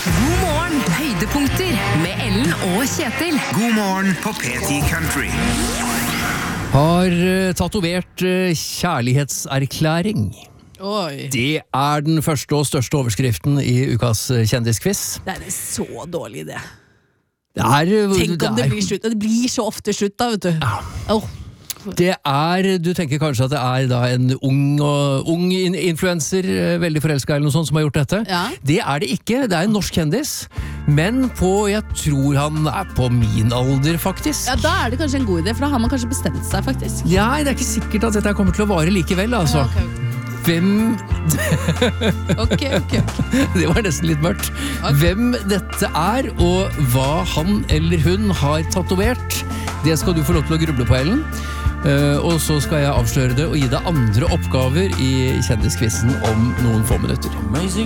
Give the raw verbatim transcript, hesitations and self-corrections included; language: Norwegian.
God morgen, høydepunkter med Ellen og Kjetil. God morgen på P ti Country. Har uh, tatovert uh, kjærlighetserklæring. Oi. Det er den første og største overskriften i ukas uh, kjendisquiz. Det er en så dårlig idé. Det er, uh, Tenk om det, er, blir slutt. Det blir så ofte slutt da, vet du. Ja. Oh. Det er, du tenker kanskje at det er da en ung, og, ung in- influencer, uh, veldig forelsket eller noe sånt, som har gjort dette. Ja. Det er det ikke, det er en norsk kjendis. Men på, jeg tror han er på min alder faktisk. Ja, da er det kanskje en god idé, for da har man kanskje bestemt seg, faktisk. Nei, det er ikke sikkert at dette kommer til å vare likevel, altså. Ja, ok, Hvem... ok, ok. Det var nesten litt mørkt. Ok. Hvem dette er, og hva han eller hun har tatovert, det skal du få lov til å gruble på, Ellen. Uh, og så skal jeg avsløre det og gi deg andre oppgaver i kjendiskvissen om noen få minutter. Amazing